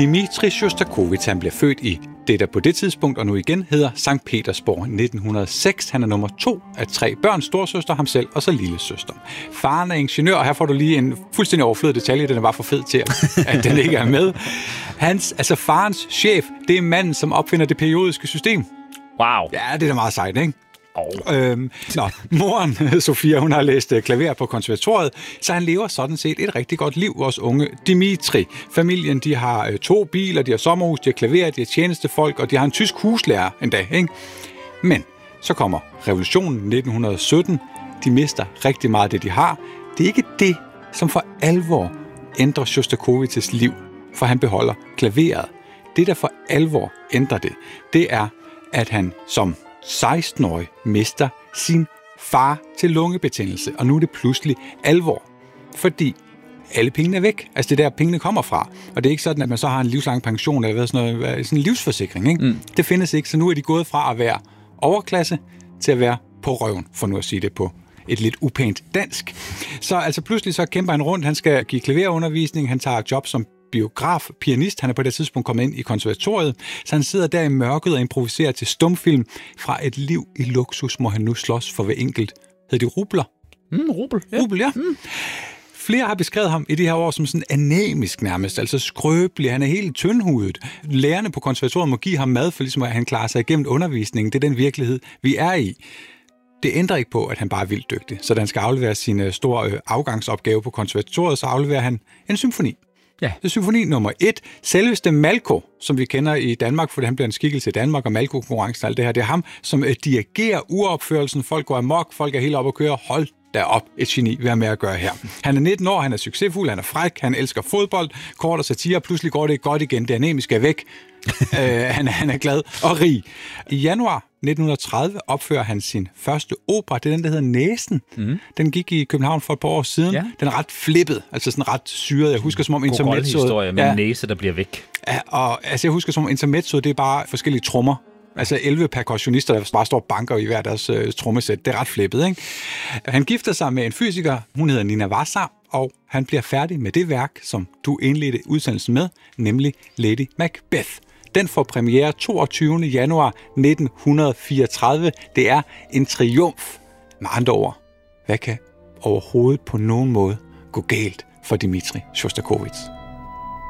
Dmitrij Sjostakovitj, han bliver født i det, der på det tidspunkt og nu igen hedder Sankt Petersborg 1906. Han er nummer 2 af 3 børn, storsøster, ham selv og så lillesøster. Faren er ingeniør, og her får du lige en fuldstændig overflødig detalje, den er bare for fed til, at den ikke er med. Farens chef, det er manden, som opfinder det periodiske system. Wow. Ja, det er da meget sejt, ikke? Moren, Sofia, hun har læst klaver på konservatoriet, så han lever sådan set et rigtig godt liv, vores unge Dmitrij. Familien, de har 2 biler, de har sommerhus, de har klaver, de har tjenestefolk, og de har en tysk huslærer endda, ikke? Men så kommer revolutionen 1917, de mister rigtig meget af det, de har. Det er ikke det, som for alvor ændrer Sjostakovitjs liv, for han beholder klaveret. Det, der for alvor ændrer det er, at han som 16-årig mister sin far til lungebetændelse, og nu er det pludselig alvor, fordi alle pengene er væk. Altså det der, pengene kommer fra. Og det er ikke sådan, at man så har en livslang pension eller sådan en livsforsikring. Ikke? Det findes ikke, så nu er de gået fra at være overklasse til at være på røven, for nu at sige det på et lidt upænt dansk. Så altså pludselig så kæmper han rundt, han skal give klaverundervisning, han tager job som biograf, pianist, han er på det tidspunkt kommet ind i konservatoriet, så han sidder der i mørket og improviserer til stumfilm. Fra et liv i luksus må han nu slås for hver enkelt. Hedder det rubler? Rubel. Ja. Rubel, ja. Flere har beskrevet ham i de her år som sådan anemisk nærmest, altså skrøbelig. Han er helt tyndhudet. Lærerne på konservatoriet må give ham mad, for ligesom at han klarer sig igennem undervisningen. Det er den virkelighed, vi er i. Det ændrer ikke på, at han bare er vildt dygtig. Så da han skal aflevere sin store afgangsopgave på konservatoriet, så afleverer han en symfoni. Ja. Det er symfoni nummer 1. Selveste Malko, som vi kender i Danmark, fordi han bliver en skikkelse i Danmark, og Malko-konkurrencen og alt det her, det er ham, som dirigerer uropførelsen. Folk går amok, folk er helt op at køre. Hold da op, et geni, hvad med at gøre her. Han er 19 år, han er succesfuld, han er fræk, han elsker fodbold, kort og satire, pludselig går det godt igen, det anemiske er væk. Han er glad og rig. I januar 1930 opfører han sin første opera, det er den, der hedder Næsen. Den gik i København for et par år siden. Ja. Den er ret flippet, altså sådan ret syret. Jeg husker som om intermezzoet... historie med en næse, der bliver væk. Ja, og altså, jeg husker som om intermezzoet, det er bare forskellige trommer. Altså 11 percussionister, der bare står banker i hver deres trommesæt. Det er ret flippet, ikke? Han gifter sig med en fysiker, hun hedder Nina Wassar, og han bliver færdig med det værk, som du indledte udsendelsen med, nemlig Lady Macbeth. Den får premiere 22. januar 1934. Det er en triumf. Med andre ord, hvad kan overhovedet på nogen måde gå galt for Dmitrij Sjostakovitj?